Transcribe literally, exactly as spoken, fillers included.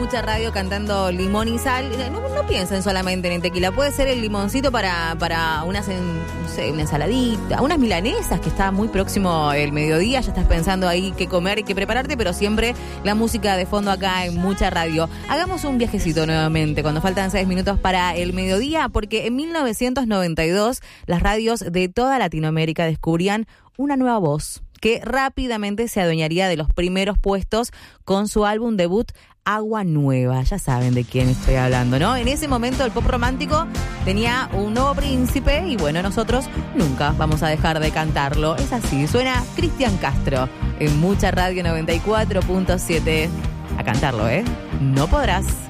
mucha radio cantando limón y sal. No, no piensen solamente en el tequila, puede ser el limoncito para, para unas, no sé, una ensaladita, unas milanesas, que está muy próximo el mediodía, ya estás pensando ahí qué comer y qué prepararte, pero siempre la música de fondo acá en mucha radio. Hagamos un viajecito nuevamente cuando faltan seis minutos para el mediodía, porque en mil novecientos noventa y dos las radios de toda Latinoamérica descubrían una nueva voz que rápidamente se adueñaría de los primeros puestos con su álbum debut Agua Nueva. Ya saben de quién estoy hablando, ¿no? En ese momento el pop romántico tenía un nuevo príncipe y bueno, nosotros nunca vamos a dejar de cantarlo. Es así, suena Cristian Castro en Mucha Radio noventa y cuatro punto siete. A cantarlo, ¿eh? No podrás.